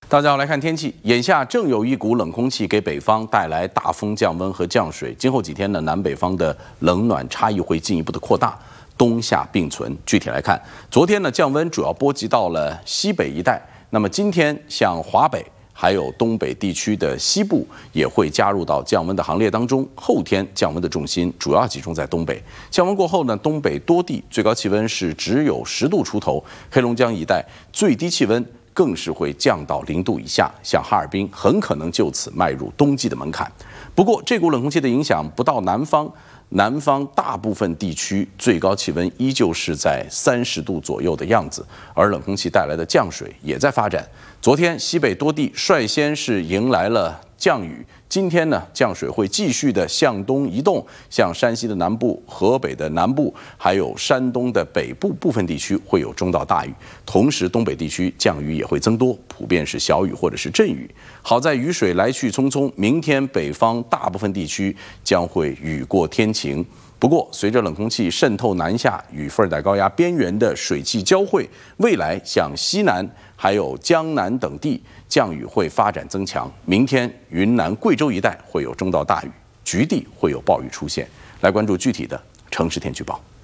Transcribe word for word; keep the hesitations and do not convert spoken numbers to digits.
大家好，来看天气。眼下正有一股冷空气给北方带来大风、降温和降水。今后几天呢，南北方的冷暖差异会进一步的扩大，冬夏并存。具体来看，昨天呢降温主要波及到了西北一带，那么今天像华北还有东北地区的西部也会加入到降温的行列当中。后天降温的重心主要集中在东北。降温过后呢，东北多地最高气温是只有十度出头，黑龙江一带最低气温更是会降到零度以下，像哈尔滨很可能就此迈入冬季的门槛。不过，这股冷空气的影响不到南方，南方大部分地区最高气温依旧是在三十度左右的样子，而冷空气带来的降水也在发展。昨天西北多地率先是迎来了降雨，今天呢降水会继续的向东移动，像山西的南部、河北的南部，还有山东的北部部分地区会有中到大雨，同时东北地区降雨也会增多，普遍是小雨或者是阵雨。好在雨水来去匆匆，明天北方大部分地区将会雨过天晴。不过，随着冷空气渗透南下，与副热带高压边缘的水汽交汇，未来像西南还有江南等地降雨会发展增强。明天云南、贵州一带会有中到大雨，局地会有暴雨出现。来关注具体的城市天气预报。